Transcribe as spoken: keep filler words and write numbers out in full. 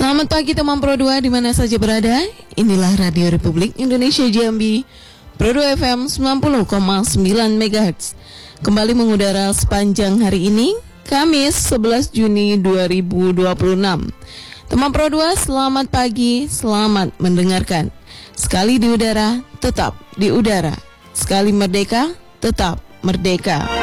Selamat pagi teman Pro dua di mana saja berada. Inilah Radio Republik Indonesia Jambi, Pro dua F M sembilan puluh koma sembilan megahertz. Kembali mengudara sepanjang hari ini, Kamis sebelas Juni dua ribu dua puluh enam. Teman Pro dua, selamat pagi, selamat mendengarkan. Sekali di udara, tetap di udara. Sekali merdeka, tetap merdeka.